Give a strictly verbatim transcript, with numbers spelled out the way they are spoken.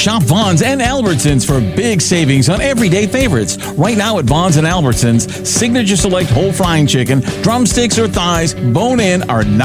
Shop Vaughn's and Albertsons for big savings on everyday favorites. Right now at Vaughn's and Albertsons, Signature Select whole frying chicken, drumsticks or thighs, bone-in are